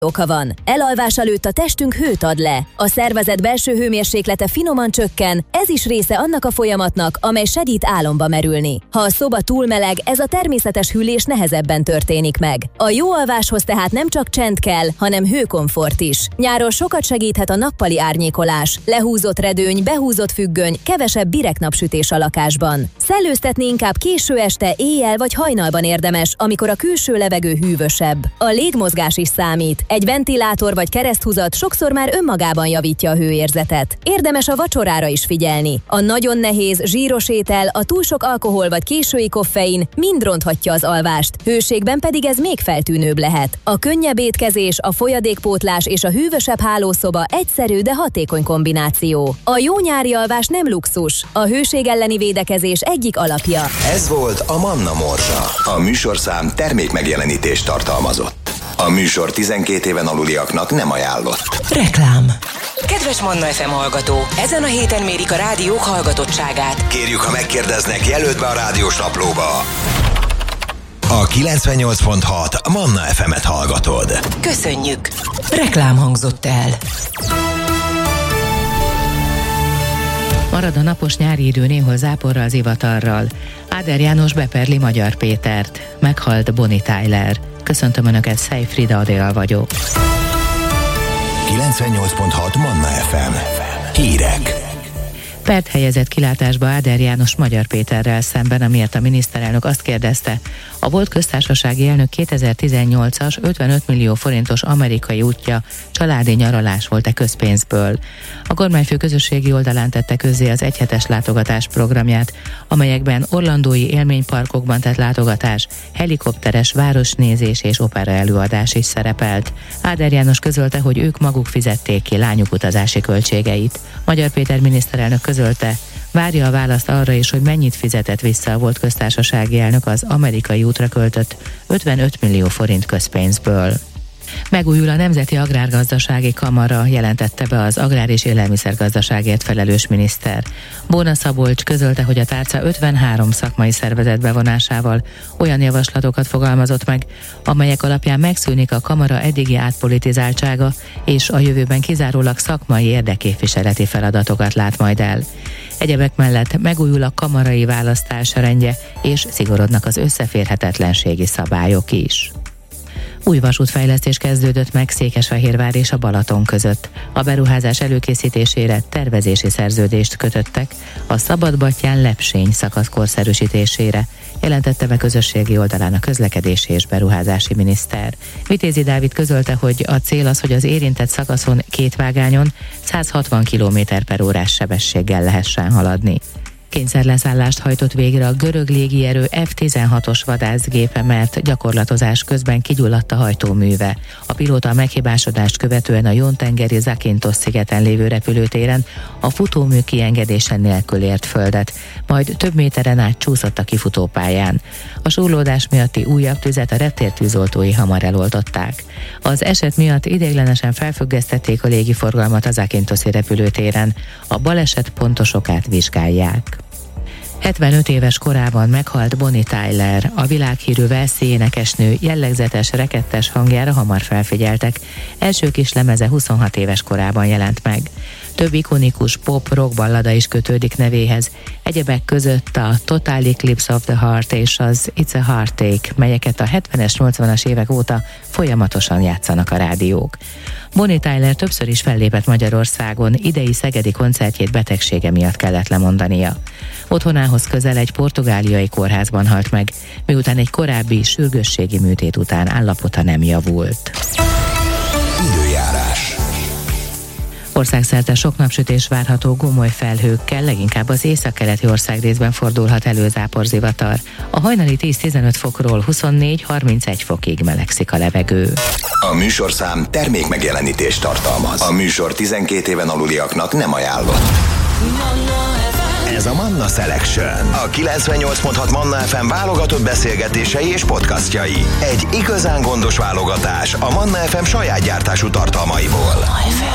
Oka van. Elalvás előtt a testünk hőt ad le. A szervezet belső hőmérséklete finoman csökken, ez is része annak a folyamatnak, amely segít álomba merülni. Ha a szoba túl meleg, ez a természetes hűlés nehezebben történik meg. A jó alváshoz tehát nem csak csend kell, hanem hőkomfort is. Nyáron sokat segíthet a nappali árnyékolás, lehúzott redőny, behúzott függöny, kevesebb direknapsütés a lakásban. Szellőztetni inkább késő este, éjjel vagy hajnalban érdemes, amikor a külső levegő hűvösebb. A légmozgás is számít. Egy ventilátor vagy kereszthúzat sokszor már önmagában javítja a hőérzetet. Érdemes a vacsorára is figyelni. A nagyon nehéz, zsíros étel, a túl sok alkohol vagy késői koffein mind ronthatja az alvást, hőségben pedig ez még feltűnőbb lehet. A könnyebb étkezés, a folyadékpótlás és a hűvösebb hálószoba egyszerű, de hatékony kombináció. A jó nyári alvás nem luxus, a hőség elleni védekezés egyik alapja. Ez volt a Manna Morzsa. A műsorszám termékmegjelenítést tartalmazott. A műsor 12 éven aluliaknak nem ajánlott. Reklám. Kedves Manna FM hallgató, ezen a héten mérik a rádiók hallgatottságát. Kérjük, ha megkérdeznek, jelölt be a rádiós naplóba. A 98.6 Manna FM-et hallgatod. Köszönjük! Reklám hangzott el. Marad a napos nyári idő, néhol záporral, zivatarral. Áder János beperli Magyar Pétert. Meghalt Bonnie Tyler. Köszöntöm Önöket, Szej Frida Adél vagyok. 98.6 Manna FM. Hírek. Pert helyezett kilátásba Áder János Magyar Péterrel szemben, amiért a miniszterelnök azt kérdezte, a volt köztársasági elnök 2018-as 55 millió forintos amerikai útja családi nyaralás volt-e közpénzből. A kormányfő közösségi oldalán tette közzé az egyhetes látogatás programját, amelyekben orlandói élményparkokban tett látogatás, helikopteres városnézés és opera előadás is szerepelt. Áder János közölte, hogy ők maguk fizették ki lányuk utazási költségeit. Magyar Péter miniszterelnök közölte, várja a választ arra is, hogy mennyit fizetett vissza a volt köztársasági elnök az amerikai útra költött 55 millió forint közpénzből. Megújul a Nemzeti Agrárgazdasági Kamara, jelentette be az Agrár- és Élelmiszergazdaságért felelős miniszter. Bóna Szabolcs közölte, hogy a tárca 53 szakmai szervezet bevonásával olyan javaslatokat fogalmazott meg, amelyek alapján megszűnik a kamara eddigi átpolitizáltsága, és a jövőben kizárólag szakmai érdekképviseleti feladatokat lát majd el. Egyebek mellett megújul a kamarai választás rendje, és szigorodnak az összeférhetetlenségi szabályok is. Új vasútfejlesztés kezdődött meg Székesfehérvár és a Balaton között. A beruházás előkészítésére tervezési szerződést kötöttek a Szabadbattyán-Lepsény szakasz korszerűsítésére, jelentette be közösségi oldalán a közlekedési és beruházási miniszter. Vitézi Dávid közölte, hogy a cél az, hogy az érintett szakaszon két vágányon 160 km/órás sebességgel lehessen haladni. Kényszerleszállást hajtott végre a görög légierő F-16-os vadászgépe, mert gyakorlatozás közben kigyulladt a hajtóműve. A pilóta a meghibásodást követően a Jontengeri Zakynthos szigeten lévő repülőtéren a futómű kiengedése nélkül ért földet, majd több méteren át csúszott a kifutópályán. A súrlódás miatti újabb tüzet a reptértűzoltói hamar eloltották. Az eset miatt ideiglenesen felfüggesztették a légiforgalmat a Zakynthosi repülőtéren. A baleset pontos okát vizsgálják. 75 éves korában meghalt Bonnie Tyler, a világhírű walesi énekesnő jellegzetes, rekettes hangjára hamar felfigyeltek. Első kis lemeze 26 éves korában jelent meg. Több ikonikus pop-rock ballada is kötődik nevéhez, egyebek között a Total Eclipse of the Heart és az It's a Heartache, melyeket a 70-es, 80-as évek óta folyamatosan játszanak a rádiók. Bonnie Tyler többször is fellépett Magyarországon, idei szegedi koncertjét betegsége miatt kellett lemondania. Otthonához közel egy portugáliai kórházban halt meg, miután egy korábbi sürgősségi műtét után állapota nem javult. Időjárás. Országszerte sok napsütés várható gomoly felhőkkel, leginkább az északkeleti országrészben fordulhat elő záporzivatar. A hajnali 10-15 fokról 24-31 fokig melegszik a levegő. A műsorszám termékmegjelenítést tartalmaz. A műsor 12 éven aluliaknak nem ajánlott. Ez a Manna Selection. A 98.6 Manna FM válogatott beszélgetései és podcastjai. Egy igazán gondos válogatás a Manna FM saját gyártású tartalmaiból.